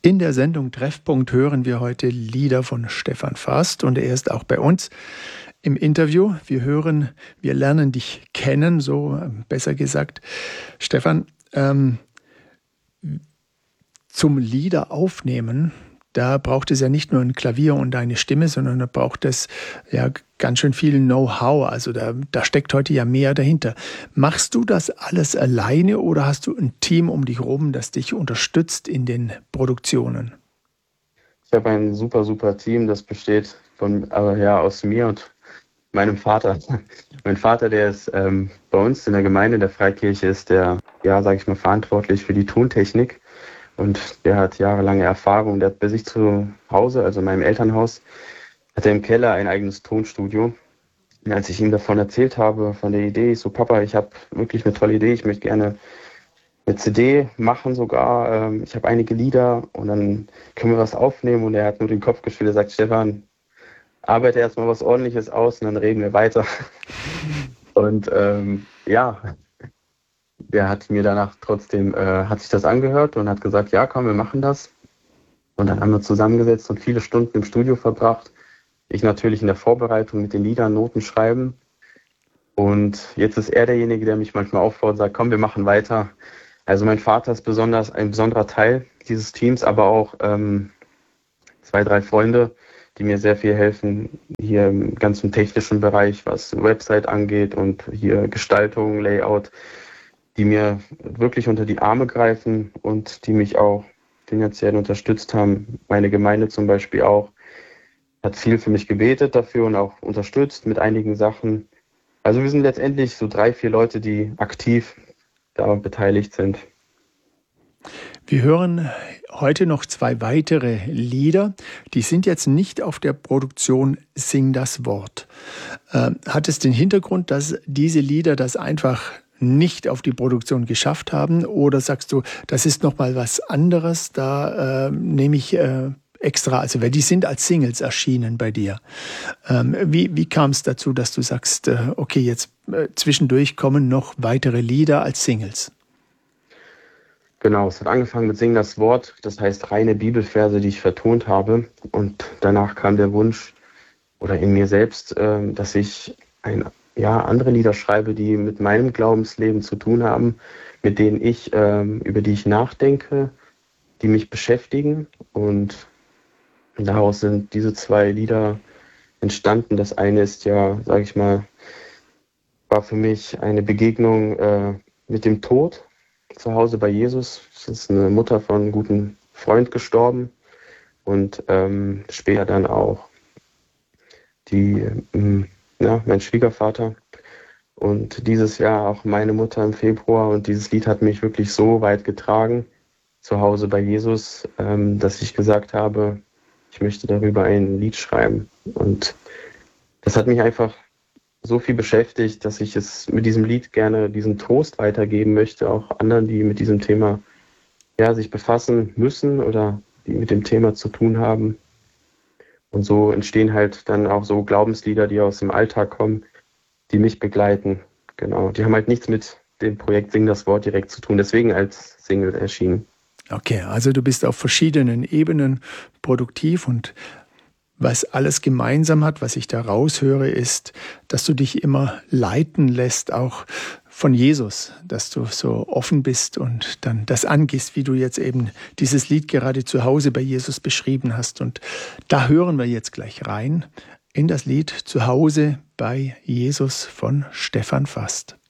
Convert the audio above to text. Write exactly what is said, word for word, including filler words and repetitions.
In der Sendung Treffpunkt hören wir heute Lieder von Stefan Fast und er ist auch bei uns im Interview. Wir hören, wir lernen dich kennen, so besser gesagt. Stefan, ähm, zum Lieder aufnehmen, da braucht es ja nicht nur ein Klavier und eine Stimme, sondern da braucht es ja ganz schön viel Know-how. Also da, da steckt heute ja mehr dahinter. Machst du das alles alleine oder hast du ein Team um dich herum, das dich unterstützt in den Produktionen? Ich habe ein super, super Team, das besteht von, aber ja, aus mir und meinem Vater. Mein Vater, der ist ähm, bei uns in der Gemeinde der Freikirche, ist der, ja, sage ich mal, verantwortlich für die Tontechnik. Und der hat jahrelange Erfahrung. Der hat bei sich zu Hause, also in meinem Elternhaus, hat er im Keller ein eigenes Tonstudio. Und als ich ihm davon erzählt habe, von der Idee, ich so, Papa, ich habe wirklich eine tolle Idee, ich möchte gerne eine C D machen sogar. Ähm, ich habe einige Lieder und dann können wir was aufnehmen. Und er hat nur den Kopf geschüttelt, er sagt, Stefan, arbeite erstmal was Ordentliches aus und dann reden wir weiter. Und ähm, ja, der hat mir danach trotzdem, äh, hat sich das angehört und hat gesagt, ja komm, wir machen das. Und dann haben wir zusammengesetzt und viele Stunden im Studio verbracht. Ich natürlich in der Vorbereitung mit den Liedern, Noten schreiben. Und jetzt ist er derjenige, der mich manchmal auffordert und sagt, komm, wir machen weiter. Also mein Vater ist besonders ein besonderer Teil dieses Teams, aber auch ähm, zwei, drei Freunde, die mir sehr viel helfen, hier im ganzen technischen Bereich, was Website angeht und hier Gestaltung, Layout, die mir wirklich unter die Arme greifen und die mich auch finanziell unterstützt haben. Meine Gemeinde zum Beispiel auch hat viel für mich gebetet dafür und auch unterstützt mit einigen Sachen. Also wir sind letztendlich so drei, vier Leute, die aktiv da beteiligt sind. Wir hören heute noch zwei weitere Lieder. Die sind jetzt nicht auf der Produktion Sing das Wort. Äh, hat es den Hintergrund, dass diese Lieder das einfach nicht auf die Produktion geschafft haben? Oder sagst du, das ist nochmal was anderes, da äh, nehme ich äh, extra, also weil die sind als Singles erschienen bei dir. Ähm, wie wie kam es dazu, dass du sagst, äh, okay, jetzt äh, zwischendurch kommen noch weitere Lieder als Singles? Genau, es hat angefangen mit Sing das Wort, das heißt reine Bibelverse, die ich vertont habe. Und danach kam der Wunsch, oder in mir selbst, äh, dass ich ein ja, andere Lieder schreibe, die mit meinem Glaubensleben zu tun haben, mit denen ich, ähm, über die ich nachdenke, die mich beschäftigen. Und daraus sind diese zwei Lieder entstanden. Das eine ist ja, sage ich mal, war für mich eine Begegnung äh, mit dem Tod zu Hause bei Jesus. Es ist eine Mutter von einem guten Freund gestorben und ähm, später dann auch die ähm, ja, mein Schwiegervater und dieses Jahr auch meine Mutter im Februar. Und dieses Lied hat mich wirklich so weit getragen, zu Hause bei Jesus, ähm, dass ich gesagt habe, ich möchte darüber ein Lied schreiben. Und das hat mich einfach so viel beschäftigt, dass ich es mit diesem Lied gerne diesen Trost weitergeben möchte, auch anderen, die mit diesem Thema ja, sich befassen müssen oder die mit dem Thema zu tun haben. Und so entstehen halt dann auch so Glaubenslieder, die aus dem Alltag kommen, die mich begleiten. Genau. Die haben halt nichts mit dem Projekt Sing das Wort direkt zu tun, deswegen als Single erschienen. Okay, also du bist auf verschiedenen Ebenen produktiv und was alles gemeinsam hat, was ich da raushöre, ist, dass du dich immer leiten lässt, auch von Jesus, dass du so offen bist und dann das angehst, wie du jetzt eben dieses Lied gerade zu Hause bei Jesus beschrieben hast. Und da hören wir jetzt gleich rein in das Lied Zu Hause bei Jesus von Stefan Fast.